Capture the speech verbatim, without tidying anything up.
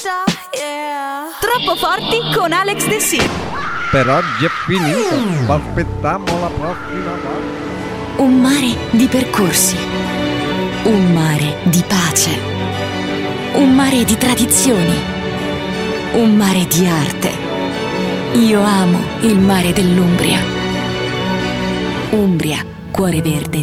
Troppo forti con Alex De Sì. Per oggi è finito, aspettiamo la prossima volta. Un mare di percorsi, un mare di pace, un mare di tradizioni, un mare di arte. Io amo il mare dell'Umbria. Umbria, cuore verde